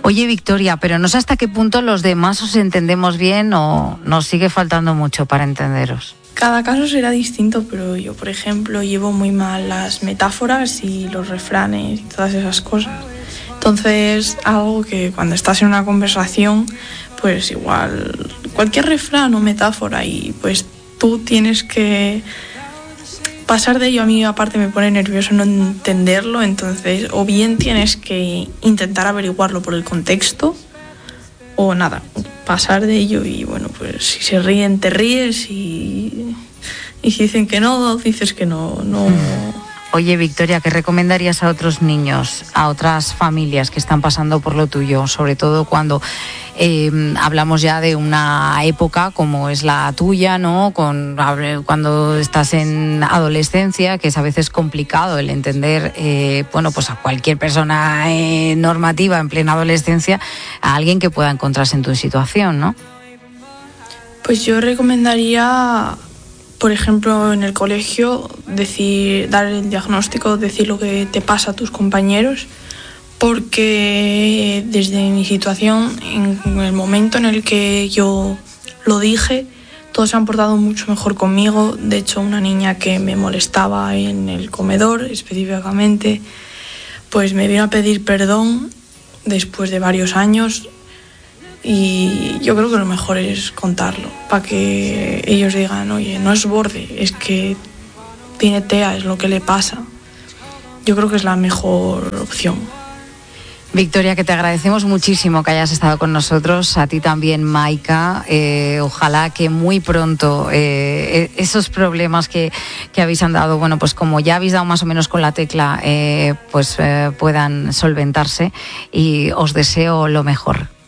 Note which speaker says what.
Speaker 1: Oye, Victoria, pero no sé hasta qué punto los demás os entendemos bien o nos sigue faltando mucho para entenderos.
Speaker 2: Cada caso será distinto, pero yo, por ejemplo, llevo muy mal las metáforas y los refranes y todas esas cosas. Entonces, algo que cuando estás en una conversación, pues igual cualquier refrán o metáfora y pues tú tienes que pasar de ello. A mí aparte me pone nervioso no entenderlo, entonces o bien tienes que intentar averiguarlo por el contexto o nada, pasar de ello y bueno, pues si se ríen te ríes y si dicen que no, dices que no.
Speaker 1: Oye, Victoria, ¿qué recomendarías a otros niños, a otras familias que están pasando por lo tuyo? Sobre todo cuando hablamos ya de una época como es la tuya, ¿no? Cuando estás en adolescencia, que es a veces complicado el entender, pues a cualquier persona normativa en plena adolescencia, a alguien que pueda encontrarse en tu situación, ¿no?
Speaker 2: Pues yo recomendaría, por ejemplo, en el colegio, dar el diagnóstico, decir lo que te pasa a tus compañeros, porque desde mi situación, en el momento en el que yo lo dije, todos se han portado mucho mejor conmigo. De hecho, una niña que me molestaba en el comedor específicamente, pues me vino a pedir perdón después de varios años. Y yo creo que lo mejor es contarlo, para que ellos digan, oye, no es borde, es que tiene TEA, es lo que le pasa. Yo creo que es la mejor opción.
Speaker 1: Victoria, que te agradecemos muchísimo que hayas estado con nosotros, a ti también, Maika. Ojalá que muy pronto esos problemas que habéis andado, bueno, pues como ya habéis dado más o menos con la tecla, puedan solventarse y os deseo lo mejor.